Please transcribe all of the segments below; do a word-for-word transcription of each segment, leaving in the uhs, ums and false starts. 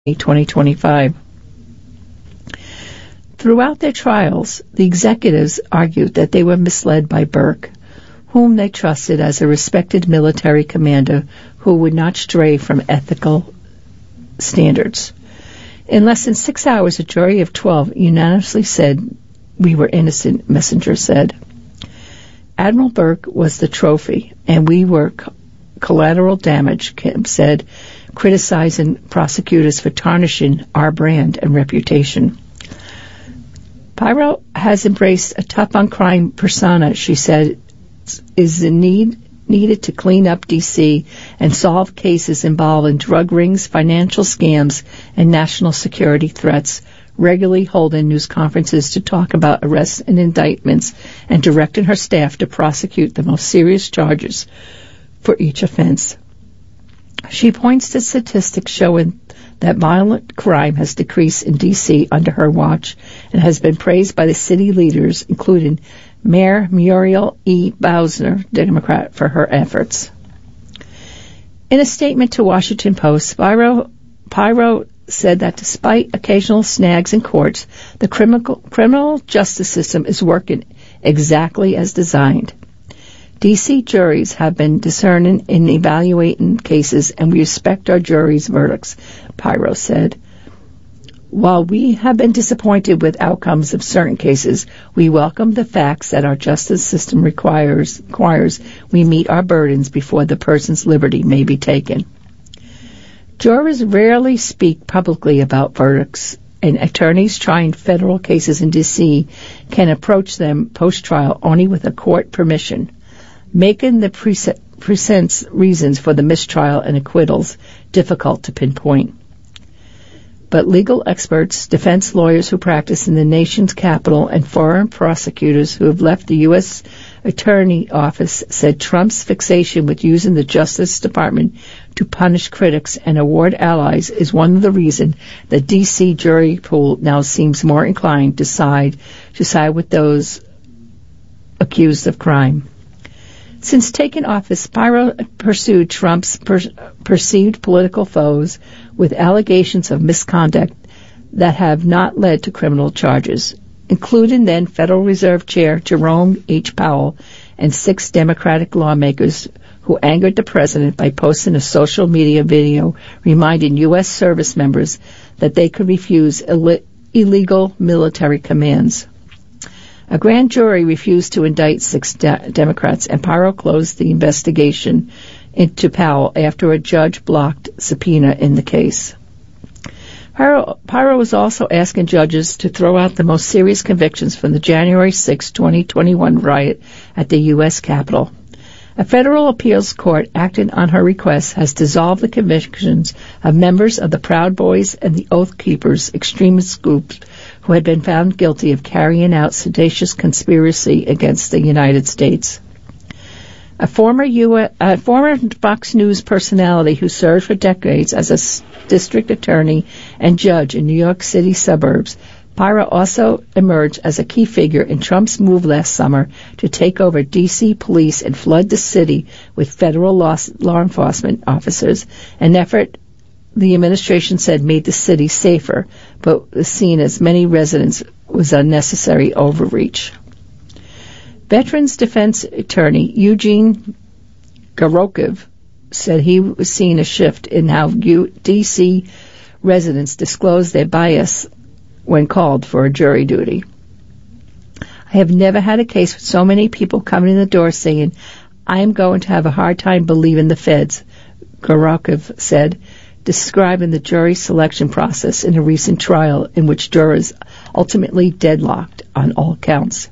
twenty twenty-five. Throughout their trials, the executives argued that they were misled by Burke, whom they trusted as a respected military commander who would not stray from ethical standards. In less than six hours, a jury of twelve unanimously said we were innocent, Messenger said. Admiral Burke was the trophy, and we were co- collateral damage, Kim said, criticizing prosecutors for tarnishing our brand and reputation. Pyro has embraced a tough-on-crime persona, she said, is the need needed to clean up D C and solve cases involving drug rings, financial scams, and national security threats, regularly holding news conferences to talk about arrests and indictments, and directing her staff to prosecute the most serious charges for each offense. She points to statistics showing that violent crime has decreased in D C under her watch and has been praised by the city leaders, including Mayor Muriel E. Bowser, Democrat, for her efforts. In a statement to Washington Post, Pyro, Pyro said that despite occasional snags in courts, the criminal, criminal justice system is working exactly as designed. D C juries have been discerning in evaluating cases, and we respect our jury's verdicts, Pyro said. While we have been disappointed with outcomes of certain cases, we welcome the facts that our justice system requires, requires we meet our burdens before the person's liberty may be taken. Jurors rarely speak publicly about verdicts, and attorneys trying federal cases in D C can approach them post-trial only with a court permission, making the present reasons for the mistrial and acquittals difficult to pinpoint. But legal experts, defense lawyers who practice in the nation's capital, and foreign prosecutors who have left the U S Attorney Office said Trump's fixation with using the Justice Department to punish critics and award allies is one of the reasons the D C jury pool now seems more inclined to side, to side with those accused of crime. Since taking office, Pyro pursued Trump's per- perceived political foes with allegations of misconduct that have not led to criminal charges, including then Federal Reserve Chair Jerome H. Powell and six Democratic lawmakers who angered the president by posting a social media video reminding U S service members that they could refuse Ill- illegal military commands. A grand jury refused to indict six de- Democrats, and Pyro closed the investigation into Powell after a judge blocked subpoena in the case. Pyro, Pyro was also asking judges to throw out the most serious convictions from the January sixth, twenty twenty-one riot at the U S Capitol. A federal appeals court, acting on her request, has dissolved the convictions of members of the Proud Boys and the Oath Keepers extremist groups who had been found guilty of carrying out seditious conspiracy against the United States. A former, U S, a former Fox News personality who served for decades as a district attorney and judge in New York City suburbs, Pyro also emerged as a key figure in Trump's move last summer to take over D C police and flood the city with federal law, law enforcement officers, an effort the administration said made the city safer, but was seen as many residents was unnecessary overreach. Veterans Defense Attorney Eugene Garokiv said he was seeing a shift in how D C residents disclose their bias when called for a jury duty. I have never had a case with so many people coming in the door saying, I am going to have a hard time believing the feds, Garokiv said, describing the jury selection process in a recent trial in which jurors ultimately deadlocked on all counts.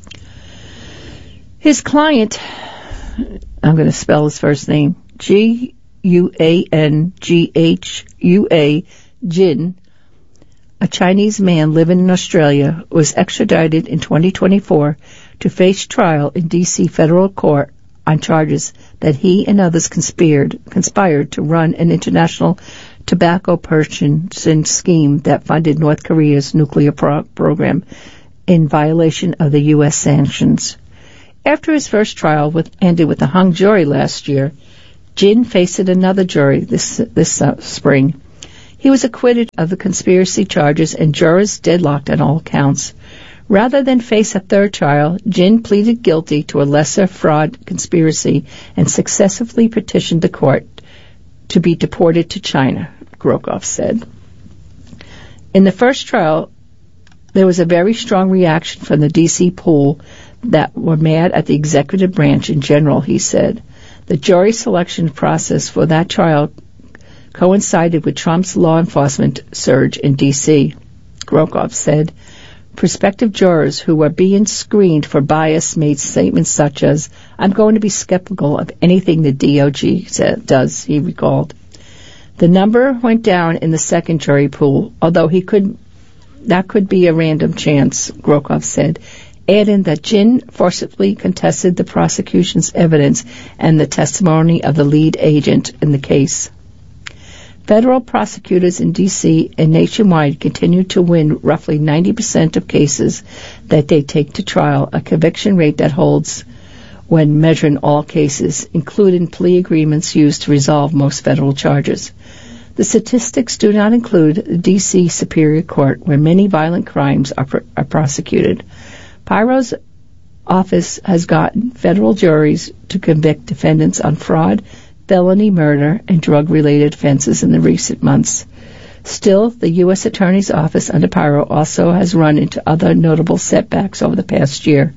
His client, I'm going to spell his first name, G U A N G H U A, Jin, a Chinese man living in Australia, was extradited in twenty twenty-four to face trial in D C federal court on charges that he and others conspired, conspired to run an international tobacco purchasing scheme that funded North Korea's nuclear pro- program in violation of the U S sanctions. After his first trial with, ended with a hung jury last year, Jin faced another jury this, this uh, spring. He was acquitted of the conspiracy charges and jurors deadlocked on all counts. Rather than face a third trial, Jin pleaded guilty to a lesser fraud conspiracy and successfully petitioned the court to be deported to China, Grokoff said. In the first trial, there was a very strong reaction from the D C pool that were mad at the executive branch in general, he said. The jury selection process for that trial coincided with Trump's law enforcement surge in D C, Grokoff said. Prospective jurors who were being screened for bias made statements such as, "I'm going to be skeptical of anything the D O J said, does," he recalled. The number went down in the second jury pool, although he could that could be a random chance, Grokoff said, adding that Jin forcibly contested the prosecution's evidence and the testimony of the lead agent in the case. Federal prosecutors in D C and nationwide continue to win roughly ninety percent of cases that they take to trial, a conviction rate that holds when measuring all cases, including plea agreements used to resolve most federal charges. The statistics do not include the D C Superior Court, where many violent crimes are, pr- are prosecuted. Pyro's office has gotten federal juries to convict defendants on fraud, felony murder, and drug-related offenses in the recent months. Still, the U S Attorney's Office under Pyro also has run into other notable setbacks over the past year.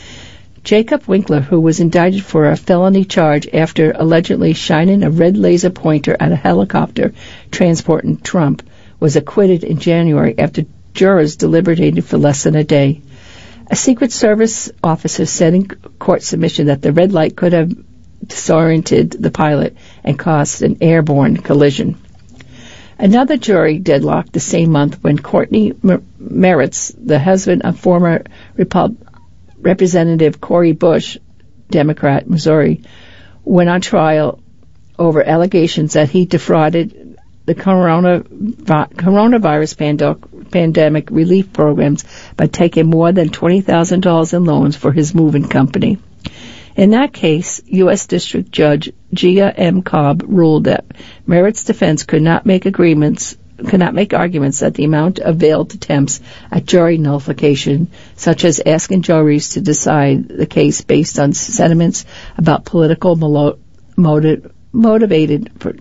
Jacob Winkler, who was indicted for a felony charge after allegedly shining a red laser pointer at a helicopter transporting Trump, was acquitted in January after jurors deliberated for less than a day. A Secret Service officer said in court submission that the red light could have disoriented the pilot and caused an airborne collision. Another jury deadlocked the same month when Courtney Meritz, the husband of former Repub- Representative Cori Bush, Democrat, Missouri, went on trial over allegations that he defrauded the corona, coronavirus pando- pandemic relief programs by taking more than twenty thousand dollars in loans for his moving company. In that case, U S District Judge Gia M. Cobb ruled that Merritt's defense could not make agreements, could not make arguments that the amount of veiled attempts at jury nullification, such as asking juries to decide the case based on sentiments about political molo- motive, motivated pr-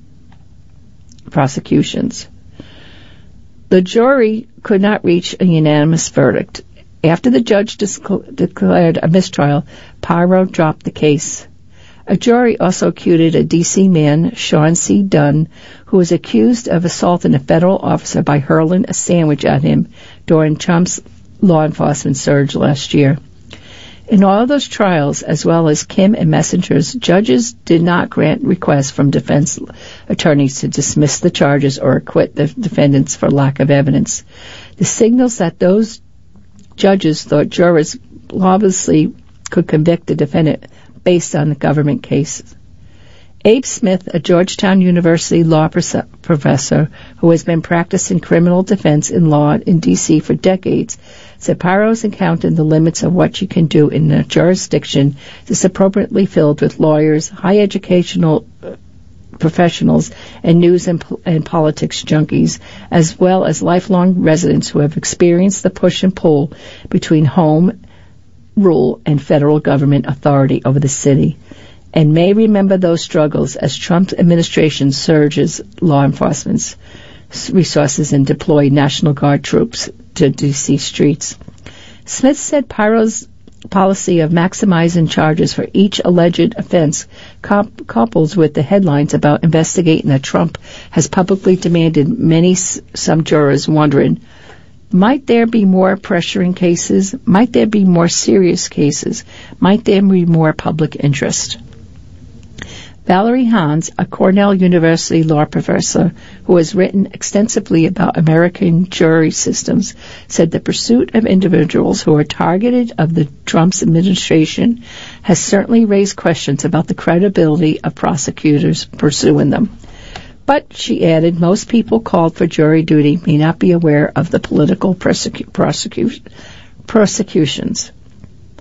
prosecutions. The jury could not reach a unanimous verdict. After the judge disc- declared a mistrial, Pyro dropped the case. A jury also accused a D C man, Sean C. Dunn, who was accused of assaulting a federal officer by hurling a sandwich at him during Trump's law enforcement surge last year. In all of those trials, as well as Kim and Messenger's, judges did not grant requests from defense attorneys to dismiss the charges or acquit the defendants for lack of evidence. This signals that those judges thought jurors obviously could convict the defendant based on the government cases. Abe Smith, a Georgetown University law professor who has been practicing criminal defense in law in D C for decades, said Pyro's encountered the limits of what you can do in a jurisdiction that's appropriately filled with lawyers, high educational professionals, and news and, po- and politics junkies, as well as lifelong residents who have experienced the push and pull between home rule and federal government authority over the city, and may remember those struggles as Trump's administration surges law enforcement's resources and deploy National Guard troops to D C streets. Smith said Pyro's policy of maximizing charges for each alleged offense comp- couples with the headlines about investigating that Trump has publicly demanded many some jurors wondering, might there be more pressuring cases? Might there be more serious cases? Might there be more public interest? Valerie Hans, a Cornell University law professor who has written extensively about American jury systems, said the pursuit of individuals who are targeted of the Trump's administration has certainly raised questions about the credibility of prosecutors pursuing them. But, she added, most people called for jury duty may not be aware of the political persecu- prosecu- prosecutions.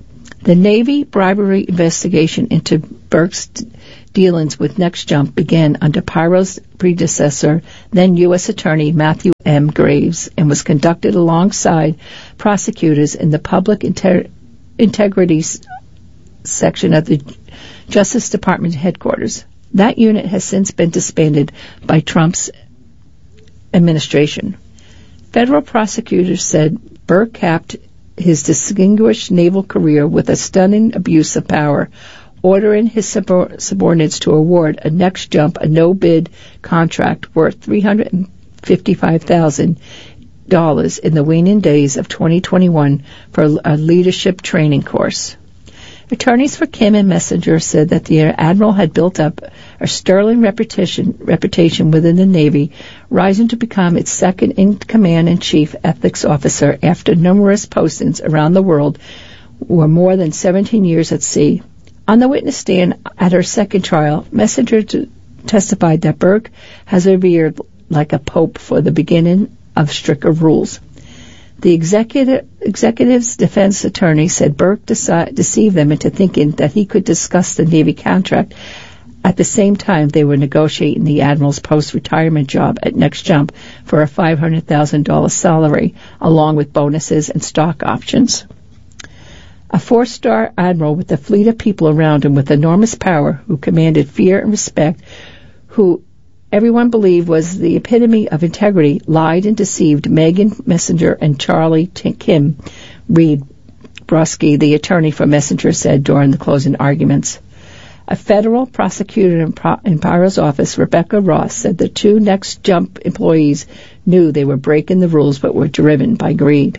The Navy bribery investigation into Burke's d- dealings with NextJump began under Pyro's predecessor, then U S Attorney Matthew M. Graves, and was conducted alongside prosecutors in the Public Inter- Integrity s- section of the Justice Department headquarters. That unit has since been disbanded by Trump's administration. Federal prosecutors said Burke capped his distinguished naval career with a stunning abuse of power, ordering his subor- subordinates to award a NextJump a no-bid contract worth three hundred fifty-five thousand dollars in the waning days of twenty twenty-one for a leadership training course. Attorneys for Kim and Messenger said that the admiral had built up a sterling reputation, reputation within the Navy, rising to become its second-in-command-in-chief ethics officer after numerous postings around the world were more than seventeen years at sea. On the witness stand at her second trial, Messenger t- testified that Burke has revered like a pope for the beginning of stricter rules. The executive, executive's defense attorney said Burke deci- deceived them into thinking that he could discuss the Navy contract at the same time they were negotiating the admiral's post-retirement job at NextJump for a five hundred thousand dollars salary, along with bonuses and stock options. A four-star admiral with a fleet of people around him with enormous power, who commanded fear and respect, who everyone believed was the epitome of integrity, lied and deceived Megan Messenger and Charlie T- Kim, Reed Brodsky, the attorney for Messenger, said during the closing arguments. A federal prosecutor in, Pro- in Pyro's office, Rebecca Ross, said the two NextJump employees knew they were breaking the rules but were driven by greed.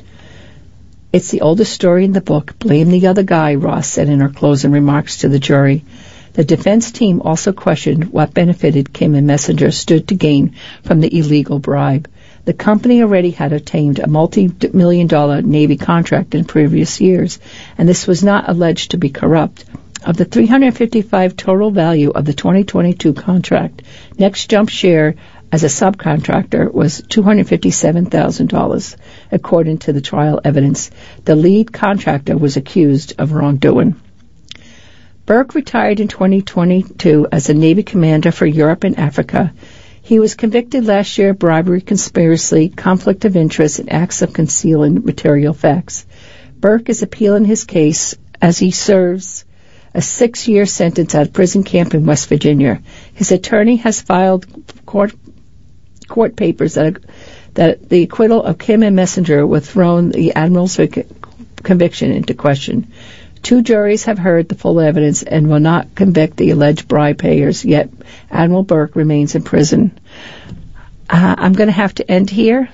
It's the oldest story in the book. Blame the other guy, Ross said in her closing remarks to the jury. The defense team also questioned what benefited Kim and Messenger stood to gain from the illegal bribe. The company already had obtained a multi-million dollar Navy contract in previous years, and this was not alleged to be corrupt. Of the three hundred fifty-five total value of the twenty twenty-two contract, NextJump's share as a subcontractor was two hundred fifty-seven thousand dollars, according to the trial evidence. The lead contractor was accused of wrongdoing. Burke retired in twenty twenty-two as a Navy commander for Europe and Africa. He was convicted last year of bribery, conspiracy, conflict of interest, and acts of concealing material facts. Burke is appealing his case as he serves a six-year sentence at a prison camp in West Virginia. His attorney has filed court court papers that, that the acquittal of Kim and Messenger would throw the admiral's conviction into question. Two juries have heard the full evidence and will not convict the alleged bribe payers, yet Admiral Burke remains in prison. Uh, I'm going to have to end here.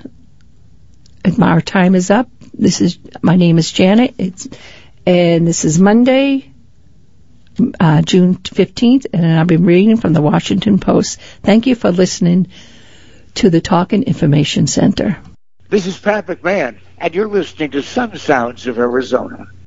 Our time is up. This is my name is Janet. It's and this is Monday, uh, June fifteenth, and I've been reading from the Washington Post. Thank you for listening to the Talking Information Center. This is Pat McMahon, and you're listening to Sun Sounds of Arizona.